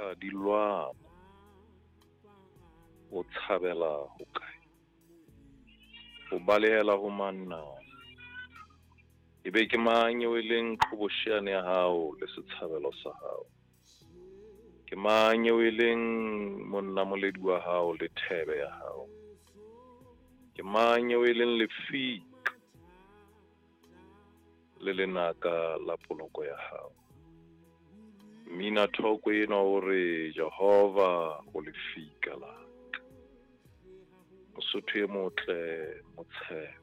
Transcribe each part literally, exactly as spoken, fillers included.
ka dilwana o tshabela ho kae o balehela ho manna e be ke mang eo e leng qhobosheane ya hao le setshabelo sa hao ke mang eo e leng monna moledi wa hao le thebe ya hao ke mang eo e leng lefika le lenaka la poloko ya hao mina thoko ena hore Jehova o lefika la Mosotho e motle motshepe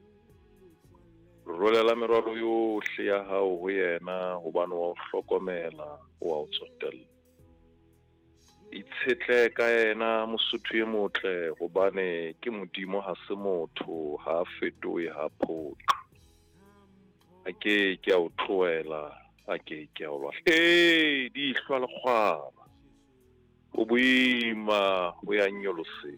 rolela merwalo yohle ya hao ho yena hobane wa o hlokomela wa o tsotella itshetle ka yena Mosotho e motle hobane ke modimo ha se motho ha fetoe ha photho a ke ke a o tloela a ke ke a o lwa eh di hlwa le kgwaba o boima ho ya nyolose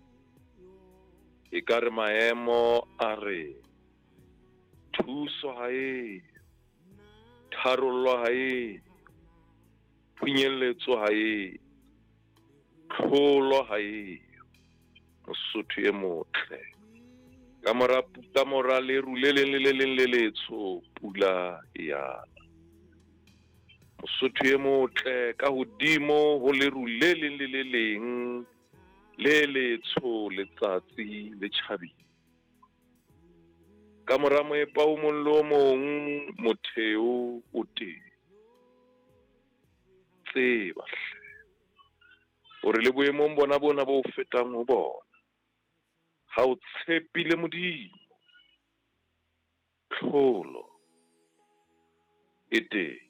e ka re maemo a re thuso hae tharollo hae punyelletso hae tlholo hae Mosotho e motle ka mora ka mora le rulele le le le letso pula ya Mosotho e motle ka hodimo ho le rulele le le leng le letso letsatsi le tjhabile ka mora moepa o mong le o mong motheo o teng tseba hore le boemong bona bona bo fetang ho bona ha o tshepile modimo tlholo e teng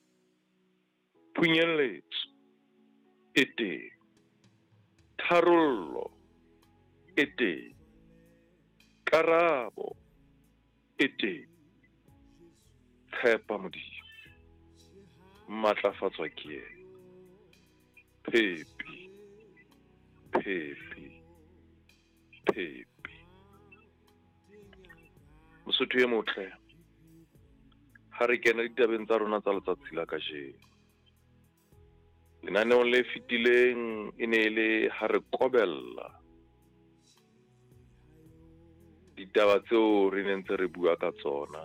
punyelletso e teng tharollo e teng karabo e teng tshepa modimo matlafatswa ke yena phepi phepi phepi Mosotho e motle ha re kena ditabeng tsa rona tsa letsatsi la kajeno lenaneong le fetileng e ne le ha re kobella ditaba tseo re ne ntse re bua ka tsona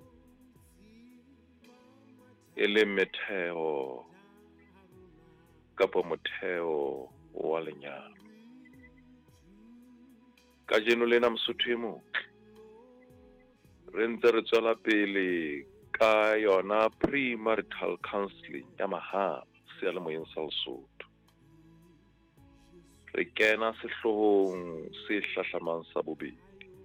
e le metheo kapa motheo wa lenyalo kajeno lena Mosotho e motle re ntse re tswela pele ka yona premarital counselling ya mahala sealemoyeng sa Lesotho re kena sehlohong se hlahlamang sa bobedi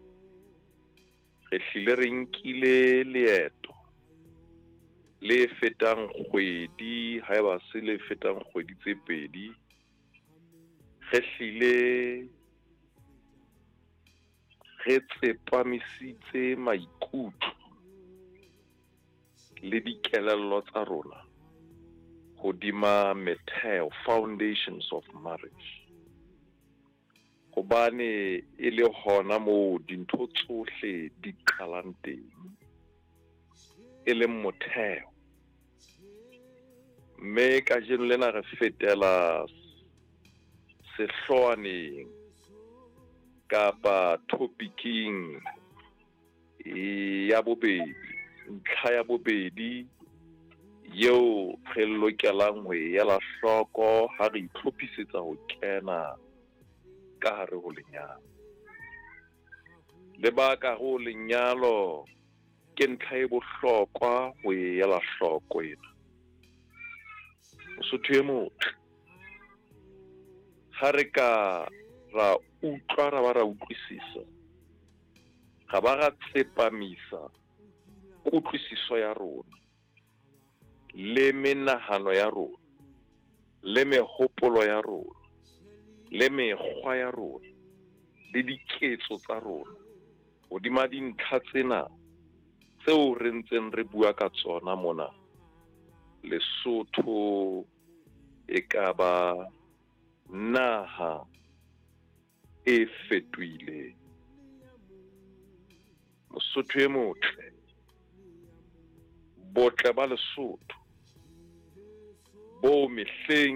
re hlile re nkile leeto le fetang kgwedi haeba se le fetang kgwedi tse pedi re hlile re tsepamisitse maikutlo le dikelello tsa rona hodima metheo foundations of marriage hobane e le hona moo dintho tsohle di qalang teng e le motheo mme ka jeno lena re fetela sehloaneng kapa topicing ya bobedi ntlha ya bobedi yeo re lokelang ho ela hloko ha re itlhophisetsa ho kena ka hare ho lenyalo lebaka ho lenyalo ke ntlha e bohlokwa ho ela hloko ena Mosotho e motle ha re ka ra utlwa ra ba ra utlwisisa ga ba ga tsepamisa kutlwisiso ya rona le menahano ya rona le mehopolo ya rona le mekgwa ya rona le diketso tsa rona hodima dintlha tsena tseo re ntseng re bua ka tsona mona Lesotho e ka ba naha e fetohile Mosotho e motle botle ba Lesotho bo mehleng